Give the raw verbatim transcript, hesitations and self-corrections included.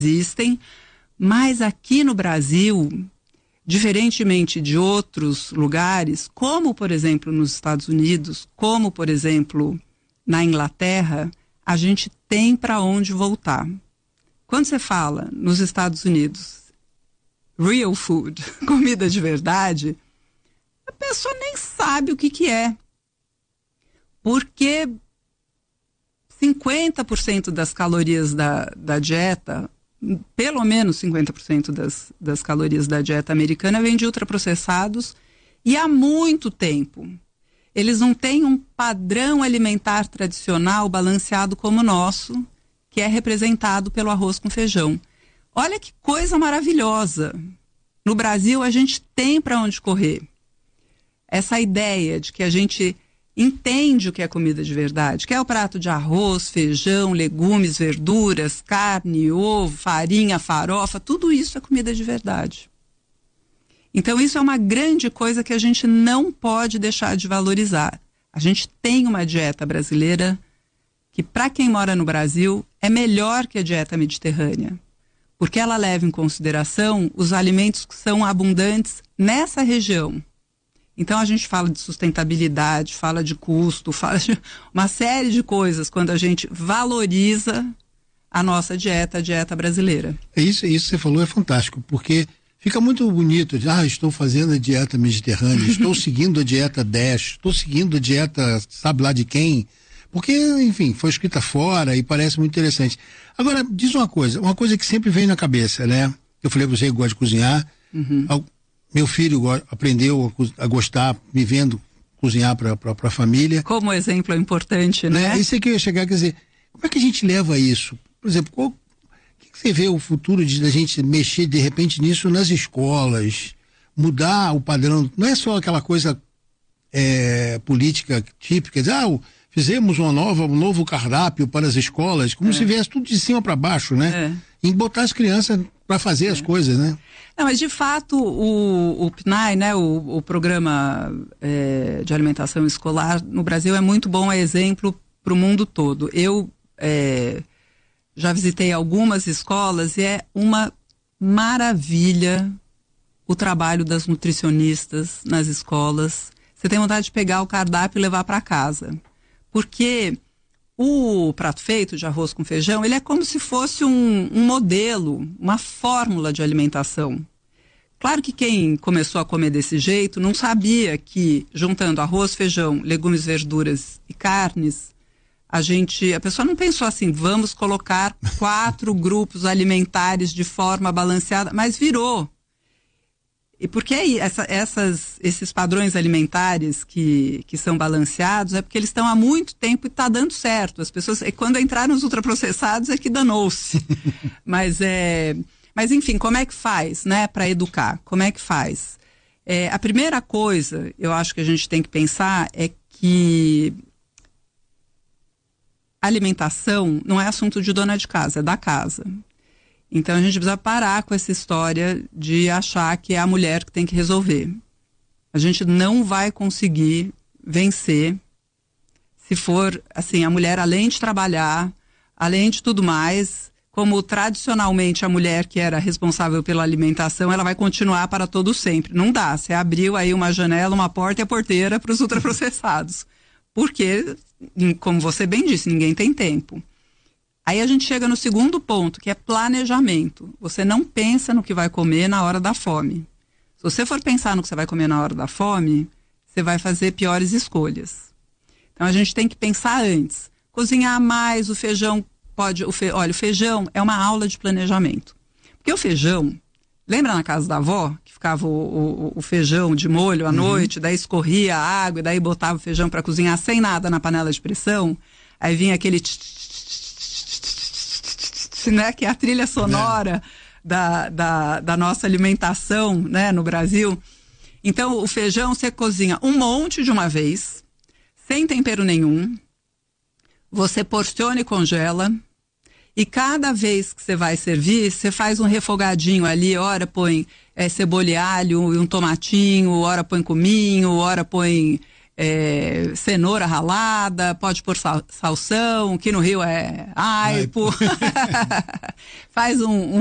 existem, mas aqui no Brasil, diferentemente de outros lugares, como por exemplo nos Estados Unidos, como por exemplo na Inglaterra, a gente tem para onde voltar. Quando você fala nos Estados Unidos, real food, comida de verdade, a pessoa nem sabe o que que é. Porque cinquenta por cento das calorias da, da dieta, pelo menos cinquenta por cento das, das calorias da dieta americana vem de ultraprocessados e há muito tempo. Eles não têm um padrão alimentar tradicional balanceado como o nosso, que é representado pelo arroz com feijão. Olha que coisa maravilhosa. No Brasil a gente tem para onde correr. Essa ideia de que a gente entende o que é comida de verdade, que é o prato de arroz, feijão, legumes, verduras, carne, ovo, farinha, farofa, tudo isso é comida de verdade. Então isso é uma grande coisa que a gente não pode deixar de valorizar. A gente tem uma dieta brasileira que, para quem mora no Brasil, é melhor que a dieta mediterrânea, porque ela leva em consideração os alimentos que são abundantes nessa região. Então a gente fala de sustentabilidade, fala de custo, fala de uma série de coisas quando a gente valoriza a nossa dieta, a dieta brasileira. Isso, isso que você falou é fantástico, porque fica muito bonito, de, ah, estou fazendo a dieta mediterrânea, estou seguindo a dieta dez, estou seguindo a dieta sabe lá de quem, porque, enfim, foi escrita fora e parece muito interessante. Agora, diz uma coisa, uma coisa que sempre vem na cabeça, né? Eu falei pra você que gosta de cozinhar, uhum. Meu filho aprendeu a gostar, me vendo cozinhar para a família. Como exemplo é importante, né? né? Isso é que eu ia chegar, quer dizer, como é que a gente leva isso? Por exemplo, qual, que, que você vê o futuro de a gente mexer de repente nisso nas escolas, mudar o padrão? Não é só aquela coisa é, política típica, dizer, ah, fizemos uma nova, um novo cardápio para as escolas, como é. se viesse tudo de cima para baixo, né? É. Em botar as crianças para fazer é. as coisas, né? Não, mas de fato o, o P N A E, né, o, o Programa é, de Alimentação Escolar no Brasil é muito bom, é exemplo para o mundo todo. Eu é, já visitei algumas escolas e é uma maravilha o trabalho das nutricionistas nas escolas. Você tem vontade de pegar o cardápio e levar para casa. Porque o prato feito de arroz com feijão, ele é como se fosse um, um modelo, uma fórmula de alimentação. Claro que quem começou a comer desse jeito não sabia que, juntando arroz, feijão, legumes, verduras e carnes, a gente, a pessoa não pensou assim, vamos colocar quatro grupos alimentares de forma balanceada, mas virou. E porque essa, essas, esses padrões alimentares que, que são balanceados é porque eles estão há muito tempo e está dando certo. As pessoas, e quando entraram nos ultraprocessados é que danou-se. mas, é, mas enfim, como é que faz, né, para educar? Como é que faz? É, a primeira coisa, eu acho que a gente tem que pensar é que alimentação não é assunto de dona de casa, é da casa. Então a gente precisa parar com essa história de achar que é a mulher que tem que resolver. A gente não vai conseguir vencer se for, assim, a mulher, além de trabalhar, além de tudo mais, como tradicionalmente a mulher que era responsável pela alimentação, ela vai continuar para todo sempre. Não dá, você abriu aí uma janela, uma porta e a porteira para os ultraprocessados. Porque, como você bem disse, ninguém tem tempo. Aí a gente chega no segundo ponto, que é planejamento. Você não pensa no que vai comer na hora da fome. Se você for pensar no que você vai comer na hora da fome, você vai fazer piores escolhas. Então a gente tem que pensar antes. Cozinhar mais, o feijão pode... O fe, olha, o feijão é uma aula de planejamento. Porque o feijão, lembra na casa da avó, que ficava o, o, o feijão de molho à uhum. noite, daí escorria a água, e daí botava o feijão para cozinhar sem nada na panela de pressão, aí vinha aquele... Né, que é a trilha sonora é. da, da, da nossa alimentação, né, no Brasil. Então o feijão você cozinha um monte de uma vez, sem tempero nenhum, você porciona e congela, e cada vez que você vai servir, você faz um refogadinho ali, ora põe é, cebola e alho e um tomatinho, ora põe cominho, ora põe é, cenoura ralada, pode pôr sal, salsão, que no Rio é aipo. Faz um, um